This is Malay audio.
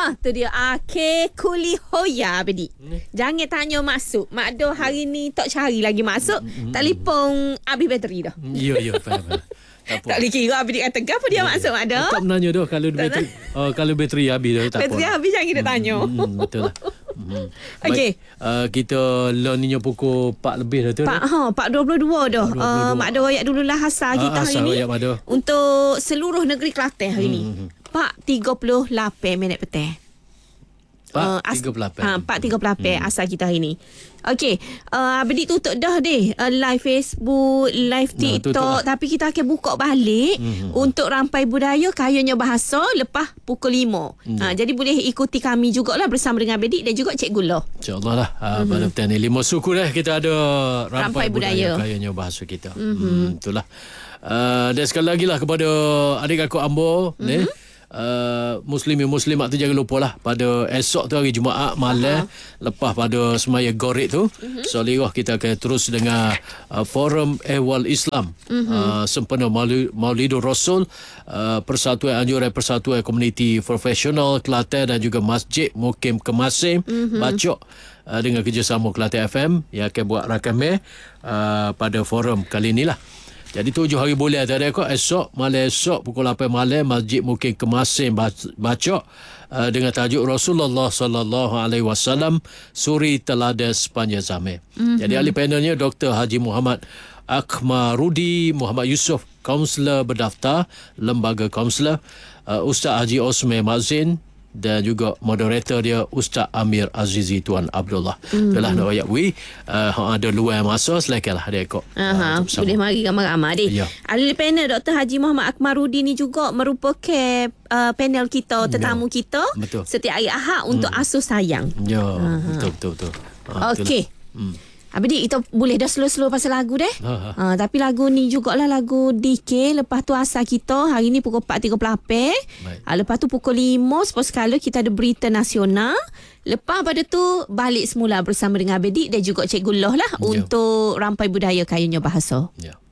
tu dia. Akhir kuli hoya Abdi. Jangan tanya masuk. Mak Doh hari ni tak cari lagi masuk. Telefon habis bateri dah. Ya, faham. Tak boleh kira Abdi kata apa dia masuk Mak Doh. Tak menanya dah kalau bateri habis dah tak apa. Bateri habis jangan kita tanya. Betul lah. Okey. Kita launnya pukul 4 lebih dah tu. 4.22 dah. Mak Doh royak dululah hasar kita hari ni. Untuk seluruh negeri Kelantan hari ni. 4.38 minit petang. 4.38. 4.38 asal kita hari ni. Okey, Abdi tutup dah deh live Facebook, live TikTok, tapi kita akan buka balik untuk rampai budaya kayunya bahasa lepas pukul 5. Jadi boleh ikuti kami jugalah bersama dengan Abdi dan juga Cikgu Loh. InsyaAllah lah. Pada petang ni 5 suku dah kita ada rampai budaya kayunya bahasa kita. Itulah. Dan sekali lagi lah kepada adik kakak Ambo ni. Muslimat tu jangan lupa lah pada esok tu hari Jumaat malam lepas pada semaya Gorik tu Solirah kita akan terus dengan Forum Ehwal Islam sempena Maulidur Rasul, Persatuan Anjuran Persatuan Komuniti Profesional Kelantan dan juga Masjid Mukim Kemasim Bacok dengan kerjasama Kelantan FM yang akan buat rakam pada forum kali ni lah. Jadi 7 hari bulan tadi kok malam esok pukul 8 malam Masjid Mukim Kemasim Bacok dengan tajuk Rasulullah sallallahu alaihi wasallam suri teladan sepanjang zaman. Jadi ahli panelnya Dr. Haji Muhammad Akmarudi Muhammad Yusof, kaunselor berdaftar Lembaga Kaunselor, Ustaz Haji Osman Mazin dan juga moderator dia Ustaz Amir Azizi Tuan Abdullah. Itulah nak ayat ada luar masa silakanlah dia kok. Boleh mari ramai-ramai deh. Ya. Ahli panel Dr. Haji Muhammad Akmarudi ni juga merupakan panel kita, tetamu kita setiap hari Ahad untuk Asuh Sayang. Ya, betul. Okey. Abdi kita boleh dah slow-slow pasal lagu deh. Tapi lagu ni jugalah lagu DK. Lepas tu asal kita hari ni pukul 4.38. Lepas tu pukul 5 sekali kita ada berita nasional. Lepas pada tu balik semula bersama dengan Abdi dan juga Cikgu Loh lah untuk rampai budaya kayunya bahasa.